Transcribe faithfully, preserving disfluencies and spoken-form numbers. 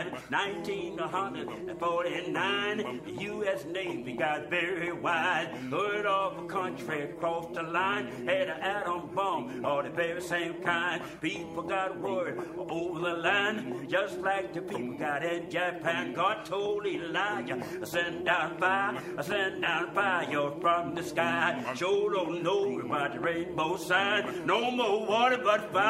died. nineteen forty-nine, the U S Navy got very wide. Heard of a country across the line had an atom bomb or the very same kind. People got word over the line, just like the people got in Japan. God told Elijah, send down fire, send down fire from the sky. Sure don't know about the rainbow sign. No more water but fire.